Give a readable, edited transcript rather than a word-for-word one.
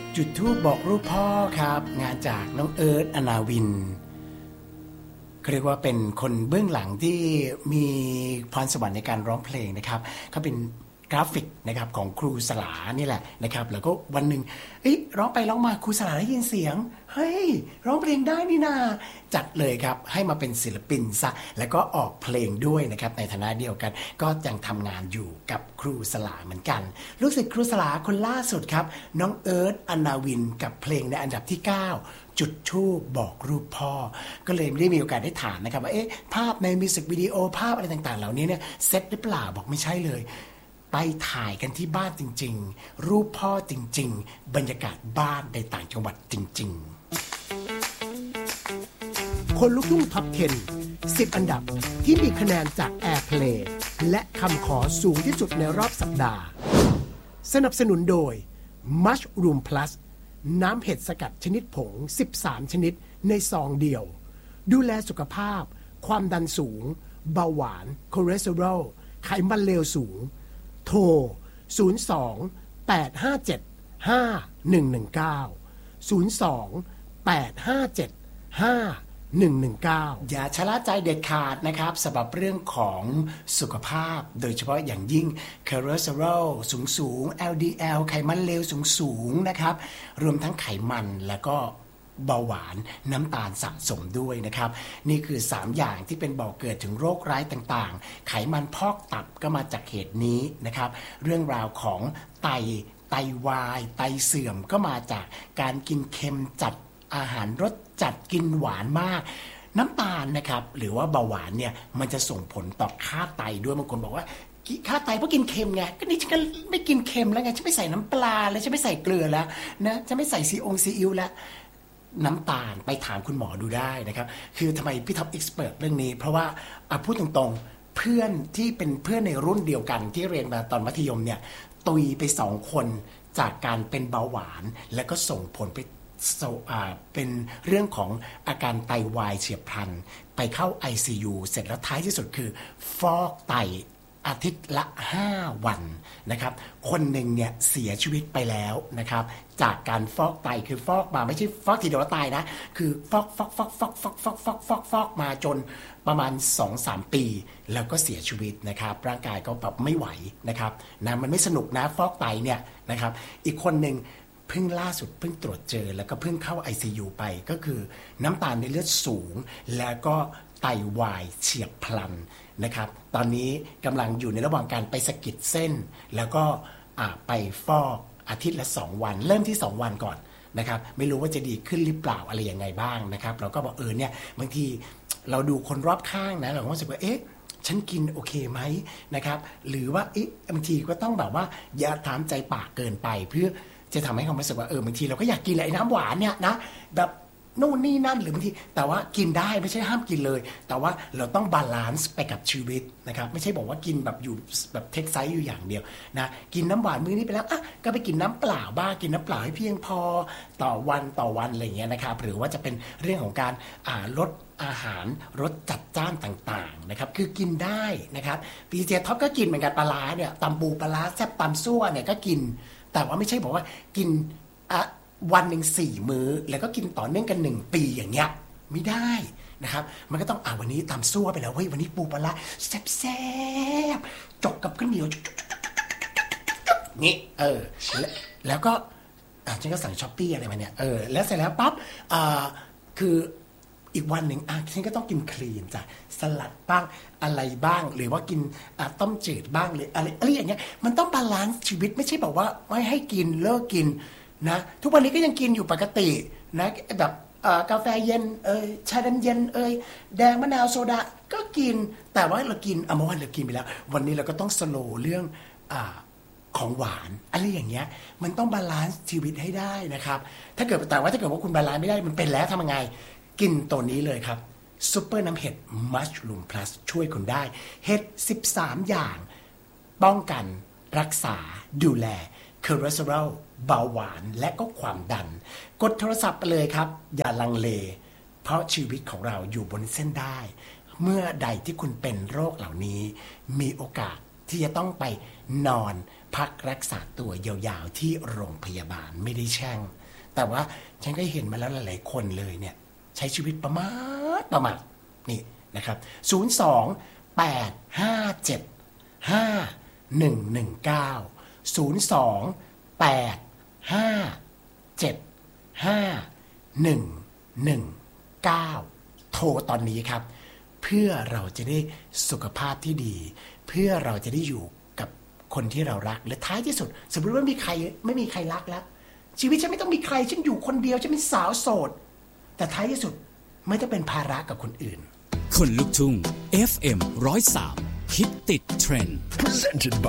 จุดธูปบอกรูปพ่อครับงานจากน้องเอิร์ธอนาวินเรียกว่าเป็นคนเบื้องหลังที่มีพรสวรรค์ในการร้องเพลงนะครับเขาเป็นกราฟิกนะครับของครูสลานี่แหละนะครับแล้วก็วันหนึ่งร้องไปร้องมาครูสลาได้ยินเสียงเฮ้ยร้องเพลงได้นี่นาจัดเลยครับให้มาเป็นศิลปินซะแล้วก็ออกเพลงด้วยนะครับในฐานะเดียวกันก็ยังทำงานอยู่กับครูสลาเหมือนกันลูกศิษย์ครูสลาคนล่าสุดครับน้องเอิร์ธอนาวินกับเพลงในอันดับที่9จุดธูปบอกรูปพ่อก็เลยไม่ได้มีโอกาสได้ถามนะครับว่าภาพในมิวสิกวิดีโอภาพอะไรต่างๆเหล่านี้เนี่ยเซตหรือเปล่าบอกไม่ใช่เลยไปถ่ายกันที่บ้านจริงๆรูปพ่อจริงๆบรรยากาศบ้านในต่างจังหวัดจริงๆคนลุกทุ่งท็อป 10 10 อันดับที่มีคะแนนจาก Airplay และคำขอสูงที่สุดในรอบสัปดาห์สนับสนุนโดย Mushroom Plus น้ำเห็ดสกัดชนิดผง13ชนิดในซองเดียวดูแลสุขภาพความดันสูงเบาหวานคอเลสเตอรอลไขมันเลวสูงโทร 02-857-5119 อย่าชะล่าใจเด็ดขาดนะครับสำหรับเรื่องของสุขภาพโดยเฉพาะอย่างยิ่งคอเลสเตอรอลสูง LDL ไขมันเลวสูงนะครับรวมทั้งไขมันแล้วก็เบาหวานน้ำตาลสะสมด้วยนะครับนี่คือ3อย่างที่เป็นบ่อเกิดถึงโรคร้ายต่างๆไขมันพอกตับก็มาจากเหตุนี้นะครับเรื่องราวของไตวายไตเสื่อมก็มาจากการกินเค็มจัดอาหารรสจัดกินหวานมากน้ำตาลนะครับหรือว่าเบาหวานเนี่ยมันจะส่งผลต่อค่าไตด้วยบางคนบอกว่าค่าไตเพราะกินเค็มไงก็นี่ฉันก็ไม่กินเค็มแล้วไงฉันไม่ใส่น้ำปลาแล้วฉันไม่ใส่เกลือแล้วนะฉันไม่ใส่ซีอิ๊วแล้วน้ำตาลไปถามคุณหมอดูได้นะครับคือทำไมพี่ท็อปเอ็กซ์เพิร์ทเรื่องนี้เพราะว่าพูดตรงๆเพื่อนที่เป็นเพื่อนในรุ่นเดียวกันที่เรียนมาตอนมัธยมเนี่ยตุยไป2คนจากการเป็นเบาหวานแล้วก็ส่งผลไปเป็นเรื่องของอาการไตวายเฉียบพลันไปเข้า ICU เสร็จแล้วท้ายที่สุดคือฟอกไตอาทิตย์ละ5วันนะครับคนหนึ่งเนี่ยเสียชีวิตไปแล้วนะครับจากการฟอกไตคือฟอกมาไม่ใช่ฟอกทีเดียวแล้วตายนะคือฟอกมาจนประมาณ 2-3 ปีแล้วก็เสียชีวิตนะครับร่างกายก็แบบไม่ไหวนะครับนะมันไม่สนุกนะฟอกไตเนี่ยนะครับอีกคนหนึ่งเพิ่งล่าสุดเพิ่งตรวจเจอแล้วก็เพิ่งเข้า ICU ไปก็คือน้ำตาลในเลือดสูงแล้วก็ไตวายเฉียบพลันนะครับตอนนี้กำลังอยู่ในระหว่างการไปสะกิดเส้นแล้วก็ไปฟอกอาทิตย์ละ2วันเริ่มที่2วันก่อนนะครับไม่รู้ว่าจะดีขึ้นหรือเปล่าอะไรยังไงบ้างนะครับเราก็บอกเนี่ยบางทีเราดูคนรอบข้างนะเราก็รู้สึกว่าฉันกินโอเคไหมนะครับหรือว่าบางทีก็ต้องแบบว่าอย่าถามใจปากเกินไปเพื่อจะทำให้เขารู้สึกว่าบางทีเราก็อยากกินอะไรน้ำหวานเนี่ยนะแบบนู่นนี่นั่นหรือบางทีแต่ว่ากินได้ไม่ใช่ห้ามกินเลยแต่ว่าเราต้องบาลานซ์ไปกับชีวิตนะครับไม่ใช่บอกว่ากินแบบอยู่แบบเทคไซส์อยู่อย่างเดียวนะกินน้ำหวานมื้อนี้ไปแล้วก็ไปกินน้ำเปล่าบ้างกินน้ำเปล่าให้เพียงพอต่อวันอะไรอย่างเงี้ยนะครับหรือว่าจะเป็นเรื่องของการลดอาหารรสจัดจ้านต่างๆนะครับคือกินได้นะครับพีเจท็อปก็กินเหมือนกันปลาร้าเนี่ยตำปูปลาร้าแซ่บตำซั่วเนี่ยก็กินแต่ว่าไม่ใช่บอกว่ากินวันหนึ่ง4 มื้อแล้วก็กินต่อเนื่องกัน1 ปีอย่างเงี้ยไม่ได้นะครับมันก็ต้องวันนี้ตำซั่วไปแล้วเฮ้ยวันนี้ปูปลาร้าแซ่บๆจกกับข้าวเหนียวนี่แล้วก็ฉันก็สั่งช้อปปี้อะไรมาเนี่ยแล้วเสร็จแล้วปั๊บคืออีกวันหนึ่งฉันก็ต้องกินคลีนจ้ะสลัดบ้างอะไรบ้างหรือว่ากินต้มจืดบ้างหรืออะไรอย่างเงี้ยมันต้องบาลานซ์ชีวิตไม่ใช่บอกว่าไม่ให้กินเลิกกินนะทุกวันนี้ก็ยังกินอยู่ปกตินะแบบกาแฟเย็นชาดำเย็นแดงมะนาวโซดาก็กินแต่ว่าเรากินเมื่อวานเรากินไปแล้ววันนี้เราก็ต้องสโลว์เรื่องของหวานอะไรอย่างเงี้ยมันต้องบาลานซ์ชีวิตให้ได้นะครับถ้าเกิดว่าคุณบาลานซ์ไม่ได้มันเป็นแล้วทำยังไงกินตัวนี้เลยครับซุปเปอร์น้ำเห็ดมัชรูมพลัสช่วยคุณได้เห็ด13อย่างป้องกันรักษาดูแลคอเลสเตอรอลเบาหวานและก็ความดันกดโทรศัพท์ไปเลยครับอย่าลังเลเพราะชีวิตของเราอยู่บนเส้นได้เมื่อใดที่คุณเป็นโรคเหล่านี้มีโอกาสที่จะต้องไปนอนพักรักษาตัวยาวๆที่โรงพยาบาลไม่ได้แช่งแต่ว่าฉันก็เห็นมาแล้วหลายๆคนเลยเนี่ยใช้ชีวิตประมาทนี่นะครับโทรตอนนี้ครับเพื่อเราจะได้สุขภาพที่ดีเพื่อเราจะได้อยู่กับคนที่เรารักและท้ายที่สุดสมมติว่าไม่มีใครรักแล้วชีวิตฉันไม่ต้องมีใครฉันอยู่คนเดียวฉันเป็นสาวโสดแต่ท้ายที่สุดไม่ต้องเป็นภาระกับคนอื่นคนลุกทุ่ง FM 103 คิดติดเทรนด์ Presented by